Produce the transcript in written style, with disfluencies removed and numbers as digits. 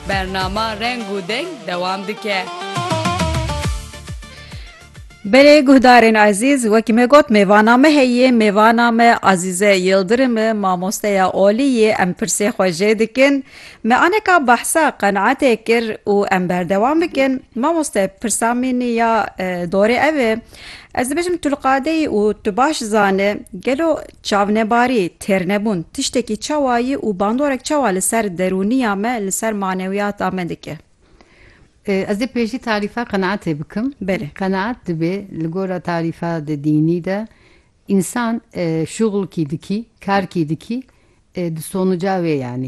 Bernama Reng û Deng dewam dike. Berê guhdarên ezîz, wekî me got mêvana me heye, mêvana me Azîze Yıldırım mamosteya Oliyê em pirsê xwe jê dikin. Me aneka behsa qenaetê kir û em berdewam bikin. Mamoste pirsa min ya dorê ev e. Ez dibêjim tu li qadeyî û tu baş zanî gelo çavnebarî têrnebûn tiştekî çawa yî û bandorek çawa li ser derûniya me li ser manewiyata me dike. Ez ê pêjî tarifa qenaetê bikim. Belê. Qenaet dibe li gora tarifa de dînî de însan şuğulkî dikî, karkî dikî di sonuca wê yanî.